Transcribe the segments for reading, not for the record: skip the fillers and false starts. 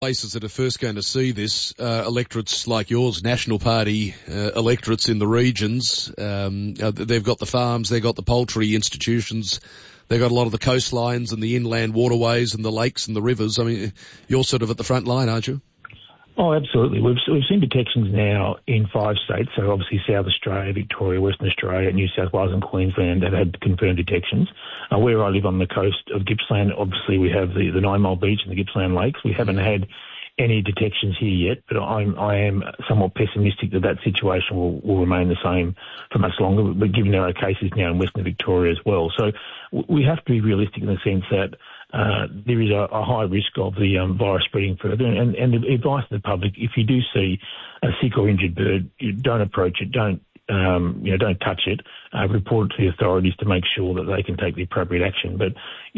places that are first going to see this, electorates like yours, National Party electorates in the regions. They've got the farms, they've got the poultry institutions, they've got a lot of the coastlines and the inland waterways and the lakes and the rivers. I mean, you're sort of at the front line, aren't you? Oh, absolutely. We've seen detections now in 5 states, so obviously South Australia, Victoria, Western Australia, New South Wales and Queensland have had confirmed detections. Where I live on the coast of Gippsland, obviously we have the 9 Mile Beach and the Gippsland Lakes. We haven't had any detections here yet, but I am somewhat pessimistic that situation will remain the same for much longer, but given there are cases now in Western Victoria as well. So we have to be realistic in the sense that there is a high risk of the virus spreading further. And the advice to the public, if you do see a sick or injured bird, you don't approach it, don't touch it, report it to the authorities to make sure that they can take the appropriate action. But,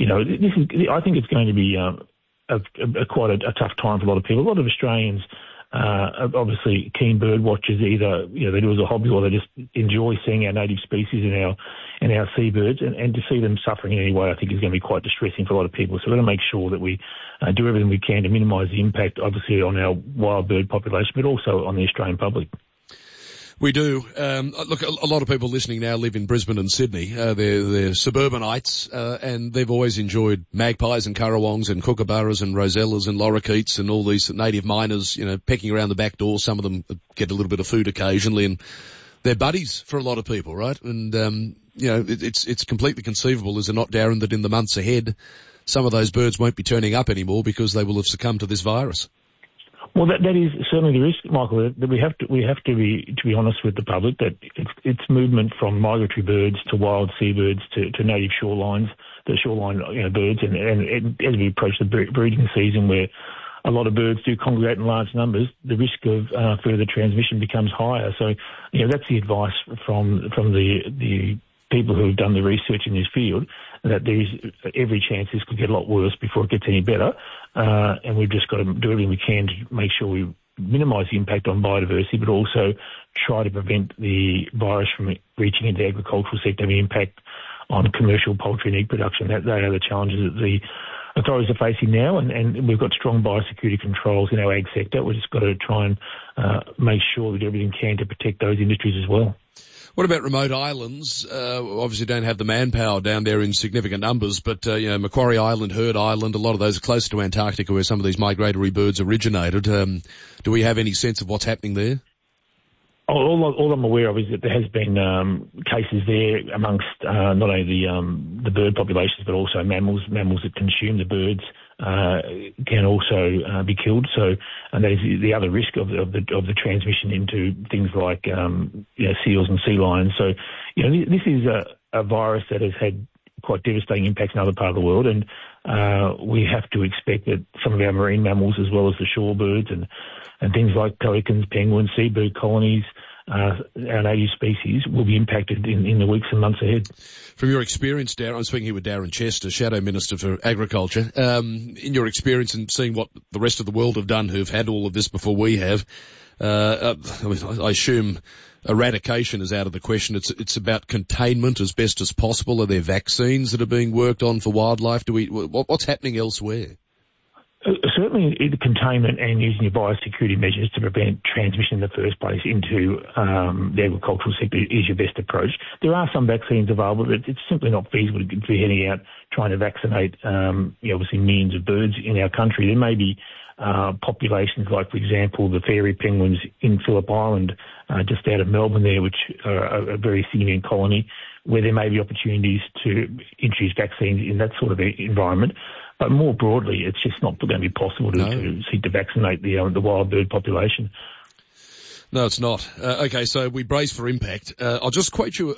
I think it's going to be quite a tough time for a lot of people. A lot of Australians are obviously keen bird watchers. Either they do as a hobby or they just enjoy seeing our native species and our seabirds, and to see them suffering in any way, I think is going to be quite distressing for a lot of people. So we've got to make sure that we do everything we can to minimise the impact, obviously, on our wild bird population, but also on the Australian public. We do. Look, a lot of people listening now live in Brisbane and Sydney. They're suburbanites, and they've always enjoyed magpies and currawongs and kookaburras and rosellas and lorikeets and all these native miners, pecking around the back door. Some of them get a little bit of food occasionally, and they're buddies for a lot of people, right? And, it's completely conceivable, is it not, Darren, that in the months ahead, some of those birds won't be turning up anymore because they will have succumbed to this virus. Well, that is certainly the risk, Michael. That we have to be honest with the public that it's movement from migratory birds to wild seabirds to native shorelines, the shoreline birds, and as we approach the breeding season, where a lot of birds do congregate in large numbers, the risk of further transmission becomes higher. So, that's the advice from the people who have done the research in this field, that there is every chance this could get a lot worse before it gets any better, and we've just got to do everything we can to make sure we minimise the impact on biodiversity, but also try to prevent the virus from reaching into the agricultural sector, having impact on commercial poultry and egg production. They are the challenges that the authorities are facing now, and we've got strong biosecurity controls in our ag sector. We've just got to try and make sure we do everything we can to protect those industries as well. What about remote islands? Obviously don't have the manpower down there in significant numbers, but, Macquarie Island, Heard Island, a lot of those are close to Antarctica where some of these migratory birds originated. Do we have any sense of what's happening there? All I'm aware of is that there has been cases there amongst not only the bird populations but also mammals that consume the birds can also be killed. So, and that is the other risk of the transmission into things like seals and sea lions. So, this is a virus that has had quite devastating impacts in other parts of the world, and we have to expect that some of our marine mammals, as well as the shorebirds and things like pelicans, penguins, seabird colonies, our native species, will be impacted in the weeks and months ahead. From your experience, Darren, I'm speaking here with Darren Chester, Shadow Minister for Agriculture. In your experience and seeing what the rest of the world have done who've had all of this before we have, I assume eradication is out of the question. It's about containment as best as possible. Are there vaccines that are being worked on for wildlife? What's happening elsewhere? Certainly the containment and using your biosecurity measures to prevent transmission in the first place into the agricultural sector is your best approach. There are some vaccines available, but it's simply not feasible to be heading out trying to vaccinate obviously millions of birds in our country. There may be populations like, for example, the fairy penguins in Phillip Island, just out of Melbourne there, which are a very significant colony, where there may be opportunities to introduce vaccines in that sort of environment. But more broadly, it's just not going to be possible to seek to vaccinate the wild bird population. No, it's not. Okay, so we brace for impact. I'll just quote you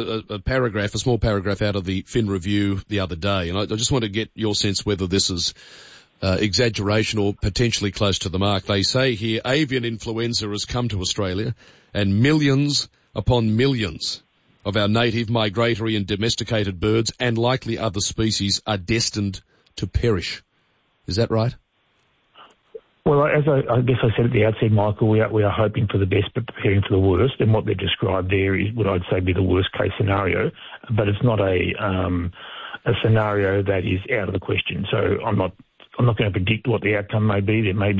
a small paragraph out of the Fin Review the other day, and I just want to get your sense whether this is exaggeration or potentially close to the mark. They say here, avian influenza has come to Australia, and millions upon millions of our native, migratory and domesticated birds and likely other species are destined to perish. Is that right? Well, as I guess I said at the outset, Michael, we are hoping for the best but preparing for the worst, and what they've described there is what I'd say be the worst case scenario, but it's not a scenario that is out of the question. So I'm not going to predict what the outcome may be. There may be